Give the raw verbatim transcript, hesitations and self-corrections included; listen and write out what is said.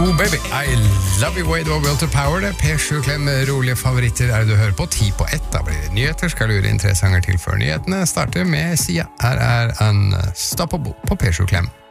Oh baby, I love you way, det var Will to Power det. P sju Klem, rolige favoritter er det du hører på. Ti på ett, da blir det nyheter. Skal lure inn tre sanger til før nyhetene starter med Sia. Her er en Stoppable på P sju Klem.